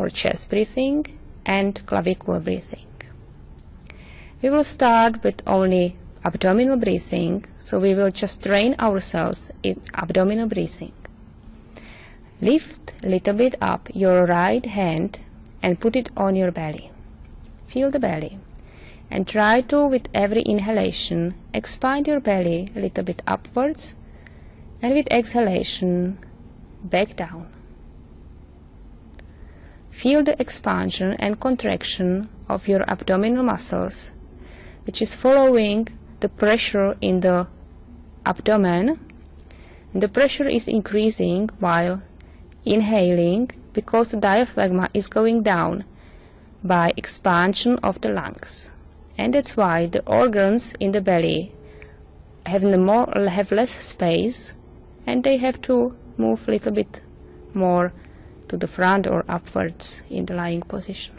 our chest breathing and clavicular breathing. We will start with only abdominal breathing, so we will just train ourselves in abdominal breathing. Lift a little bit up your right hand and put it on your belly. Feel the belly. And try to, with every inhalation, expand your belly a little bit upwards, and with exhalation, back down. Feel the expansion and contraction of your abdominal muscles, which is following the pressure in the abdomen. And the pressure is increasing while inhaling because the diaphragm is going down by expansion of the lungs. And that's why the organs in the belly have less space, and they have to move a little bit more to the front or upwards in the lying position.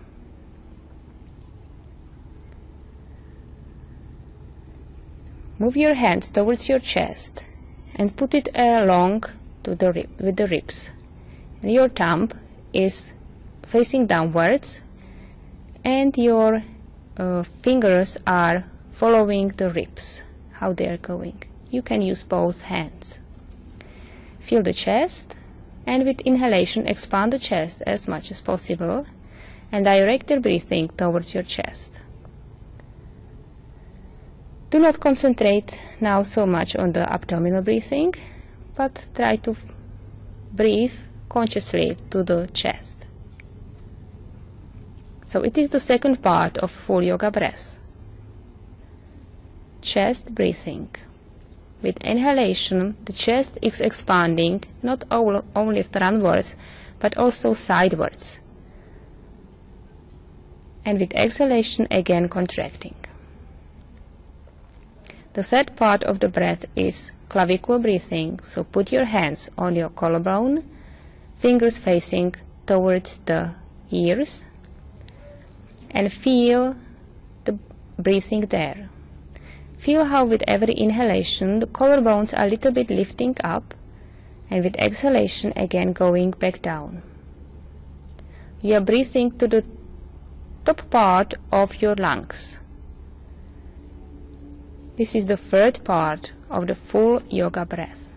Move your hands towards your chest and put it along to with the ribs. And your thumb is facing downwards, and your fingers are following the ribs, how they are going. You can use both hands. Feel the chest, and with inhalation expand the chest as much as possible and direct your breathing towards your chest. Do not concentrate now so much on the abdominal breathing, but try to breathe consciously to the chest. So it is the second part of full yoga breath. Chest breathing. With inhalation, the chest is expanding not only frontwards, but also sidewards. And with exhalation, again contracting. The third part of the breath is clavicular breathing, so put your hands on your collarbone, fingers facing towards the ears, and feel the breathing there. Feel how with every inhalation the collarbones are a little bit lifting up, and with exhalation again going back down. You are breathing to the top part of your lungs. This is the third part of the full yoga breath.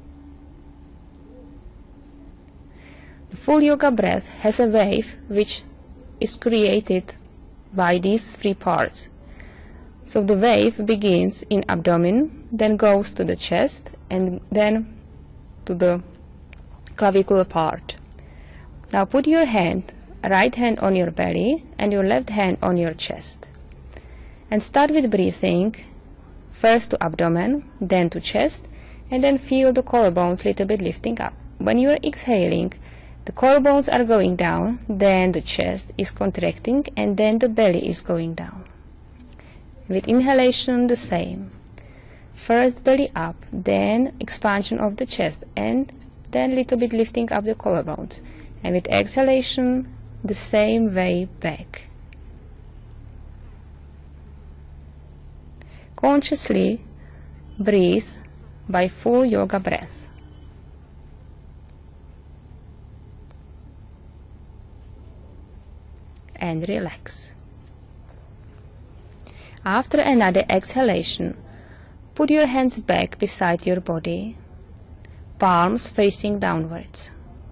The full yoga breath has a wave which is created by these three parts. So the wave begins in abdomen, then goes to the chest, and then to the clavicular part. Now put your right hand on your belly and your left hand on your chest. And start with breathing first to abdomen, then to chest, and then feel the collarbones a little bit lifting up. When you are exhaling, the collarbones are going down, then the chest is contracting, and then the belly is going down. With inhalation, the same. First belly up, then expansion of the chest, and then a little bit lifting up the collarbones. And with exhalation, the same way back. Consciously breathe by full yoga breath. And relax. After another exhalation, put your hands back beside your body, palms facing downwards.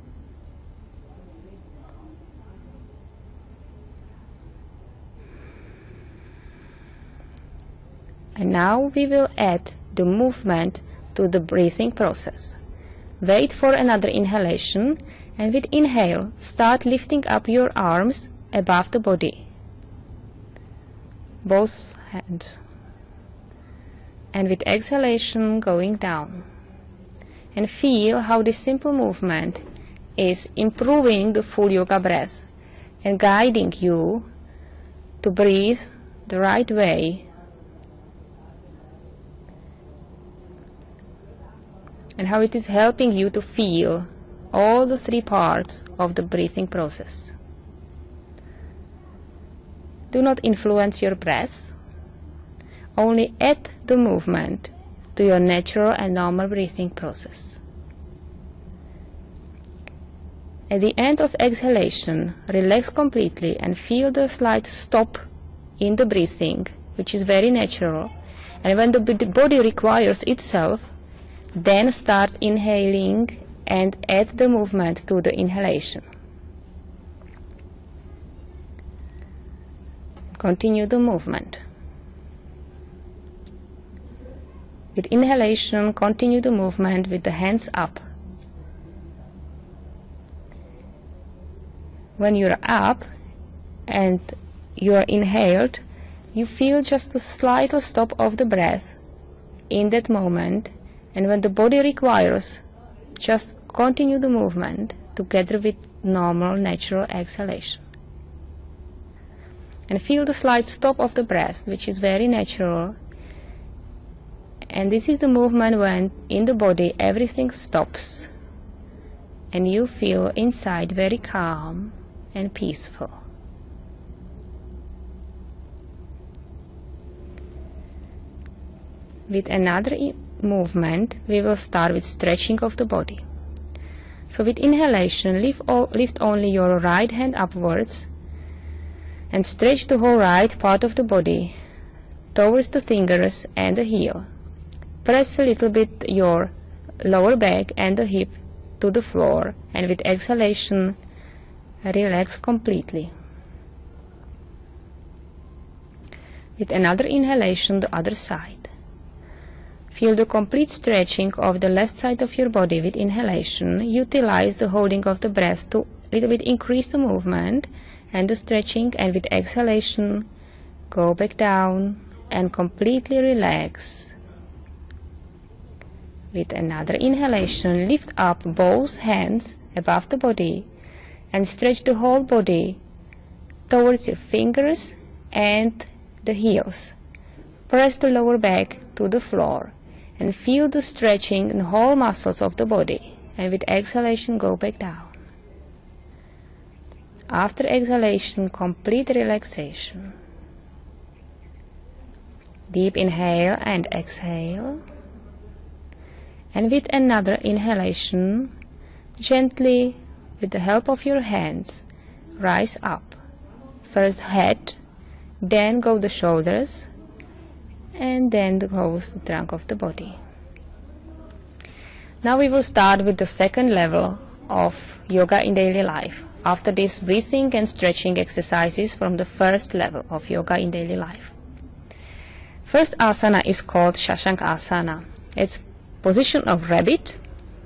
And now we will add the movement to the breathing process. Wait for another inhalation, and with inhale, start lifting up your arms above the body. Both hands. And with exhalation, going down. And feel how this simple movement is improving the full yoga breath and guiding you to breathe the right way, and how it is helping you to feel all the three parts of the breathing process. Do not influence your breath, only add the movement to your natural and normal breathing process. At the end of exhalation, relax completely and feel the slight stop in the breathing, which is very natural. And when the body requires itself, then start inhaling and add the movement to the inhalation. Continue the movement. With inhalation, continue the movement with the hands up. When you're up and you are inhaled, you feel just a slight stop of the breath in that moment, and when the body requires, just continue the movement together with normal, natural exhalation. And feel the slight stop of the breath, which is very natural. And this is the movement when in the body everything stops and you feel inside very calm and peaceful. With another movement, we will start with stretching of the body. So with inhalation, lift only your right hand upwards and stretch the whole right part of the body towards the fingers and the heel. Press a little bit your lower back and the hip to the floor, and with exhalation, relax completely. With another inhalation, the other side. Feel the complete stretching of the left side of your body with inhalation. Utilize the holding of the breath to a little bit increase the movement and the stretching, and with exhalation, go back down and completely relax. With another inhalation, lift up both hands above the body and stretch the whole body towards your fingers and the heels. Press the lower back to the floor and feel the stretching in the whole muscles of the body, and with exhalation go back down. After exhalation, complete relaxation. Deep inhale and exhale. And with another inhalation, gently, with the help of your hands, rise up. First head, then go the shoulders, and then goes the trunk of the body. Now we will start with the second level of yoga in daily life, after this breathing and stretching exercises from the first level of yoga in daily life. First asana is called Shashank Asana. It's position of rabbit,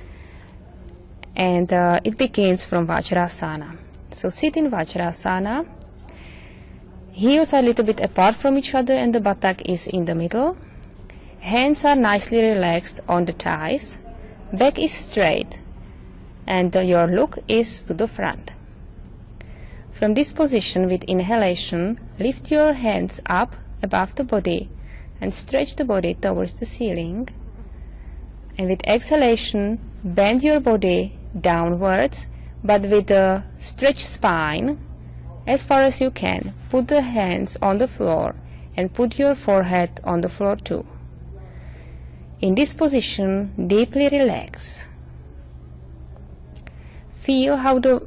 and it begins from Vajrasana. So sit in Vajrasana. Heels are a little bit apart from each other and the buttock is in the middle. Hands are nicely relaxed on the thighs. Back is straight and your look is to the front. From this position, with inhalation, lift your hands up above the body and stretch the body towards the ceiling. And with exhalation, bend your body downwards, but with a stretched spine as far as you can. Put the hands on the floor and put your forehead on the floor too. In this position, deeply relax. Feel how the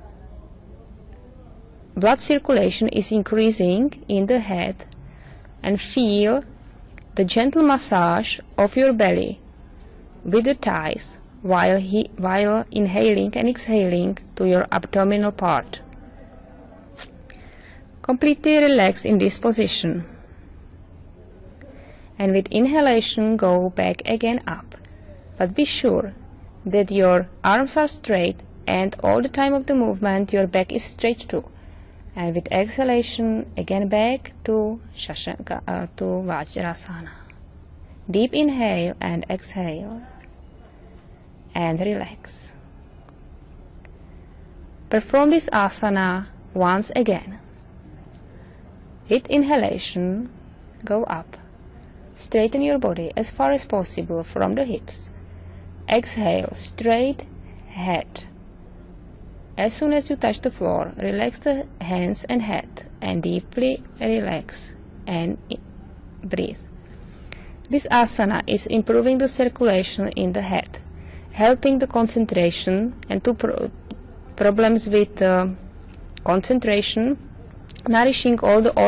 blood circulation is increasing in the head, and feel the gentle massage of your belly with the thighs while inhaling and exhaling to your abdominal part. Completely relax in this position. And with inhalation, go back again up. But be sure that your arms are straight and all the time of the movement your back is straight too. And with exhalation, again back to Vajrasana. Deep inhale and exhale. And relax. Perform this asana once again. With inhalation, go up. Straighten your body as far as possible from the hips. Exhale, straight head. As soon as you touch the floor, relax the hands and head and deeply relax and breathe. This asana is improving the circulation in the head, helping the concentration and to problems with concentration, nourishing all the